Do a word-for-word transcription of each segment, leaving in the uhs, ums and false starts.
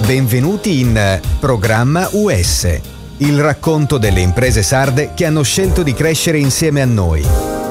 Benvenuti in Programma U S, il racconto delle imprese sarde che hanno scelto di crescere insieme a noi.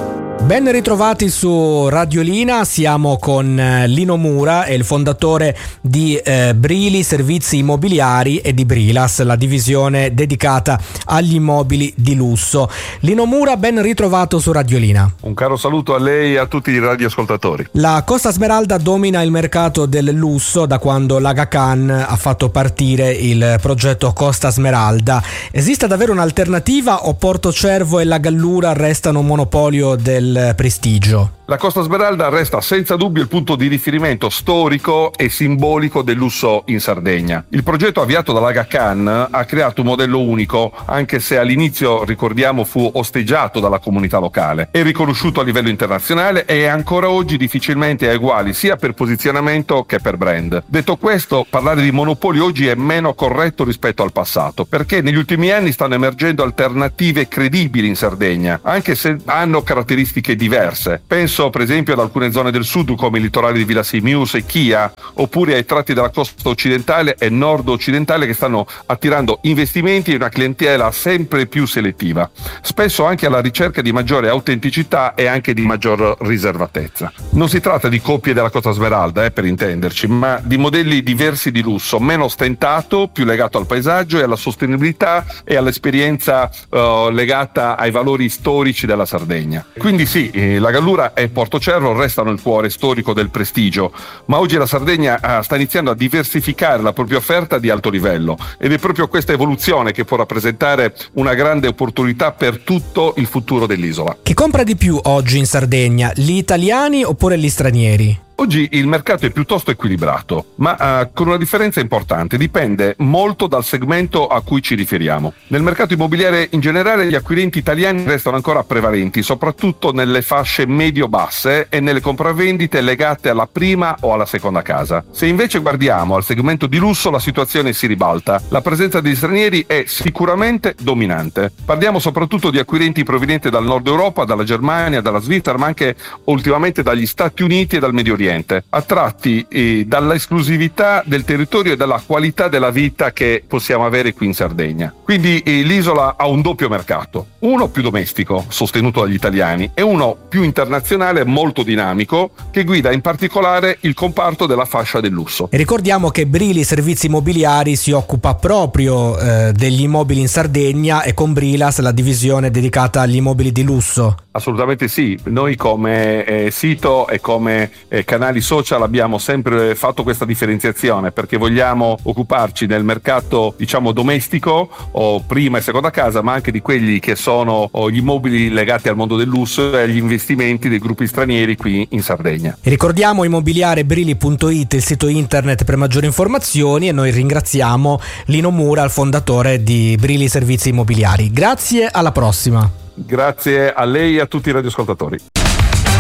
Ben ritrovati su Radiolina, siamo con Lino Mura, è il fondatore di eh, Brili Servizi Immobiliari e di Brilas, la divisione dedicata agli immobili di lusso. Lino Mura, ben ritrovato su Radiolina. Un caro saluto a lei e a tutti i radioascoltatori. La Costa Smeralda domina il mercato del lusso da quando l'Aga Khan ha fatto partire il progetto Costa Smeralda. Esiste davvero un'alternativa o Porto Cervo e la Gallura restano un monopolio del prestigio? La Costa Smeralda resta senza dubbio il punto di riferimento storico e simbolico del lusso in Sardegna. Il progetto avviato dall'Aga Khan ha creato un modello unico, anche se all'inizio, ricordiamo, fu osteggiato dalla comunità locale. È riconosciuto a livello internazionale e ancora oggi difficilmente è uguale sia per posizionamento che per brand. Detto questo, parlare di monopoli oggi è meno corretto rispetto al passato, perché negli ultimi anni stanno emergendo alternative credibili in Sardegna, anche se hanno caratteristiche diverse. Penso per esempio ad alcune zone del sud come il litorale di Villa Simius e Chia, oppure ai tratti della costa occidentale e nord-occidentale che stanno attirando investimenti e una clientela sempre più selettiva, spesso anche alla ricerca di maggiore autenticità e anche di maggior riservatezza. Non si tratta di coppie della Costa Smeralda, eh, per intenderci, ma di modelli diversi di lusso, meno ostentato, più legato al paesaggio e alla sostenibilità e all'esperienza uh, legata ai valori storici della Sardegna. Quindi sì, eh, la Gallura e Porto Cervo restano il cuore storico del prestigio, ma oggi la Sardegna uh, sta iniziando a diversificare la propria offerta di alto livello ed è proprio questa evoluzione che può rappresentare una grande opportunità per tutto il futuro dell'isola. Chi compra di più oggi in Sardegna, gli italiani oppure gli stranieri? Oggi il mercato è piuttosto equilibrato, ma uh, con una differenza importante, dipende molto dal segmento a cui ci riferiamo. Nel mercato immobiliare in generale gli acquirenti italiani restano ancora prevalenti, soprattutto nelle fasce medio-basse e nelle compravendite legate alla prima o alla seconda casa. Se invece guardiamo al segmento di lusso la situazione si ribalta, la presenza degli stranieri è sicuramente dominante. Parliamo soprattutto di acquirenti provenienti dal nord Europa, dalla Germania, dalla Svizzera, ma anche ultimamente dagli Stati Uniti e dal Medio Oriente, attratti eh, dall'esclusività del territorio e dalla qualità della vita che possiamo avere qui in Sardegna. Quindi eh, l'isola ha un doppio mercato, uno più domestico, sostenuto dagli italiani, e uno più internazionale, molto dinamico, che guida in particolare il comparto della fascia del lusso. E ricordiamo che Brili Servizi Immobiliari si occupa proprio eh, degli immobili in Sardegna e con Brilas la divisione dedicata agli immobili di lusso. Assolutamente sì, noi come eh, sito e come eh, canali social abbiamo sempre fatto questa differenziazione perché vogliamo occuparci del mercato, diciamo, domestico o prima e seconda casa, ma anche di quelli che sono oh, gli immobili legati al mondo del lusso e agli investimenti dei gruppi stranieri qui in Sardegna. E ricordiamo immobiliarebrili punto it, il sito internet per maggiori informazioni, e noi ringraziamo Lino Mura, il fondatore di Brili Servizi Immobiliari. Grazie, alla prossima. Grazie a lei e a tutti i radioascoltatori.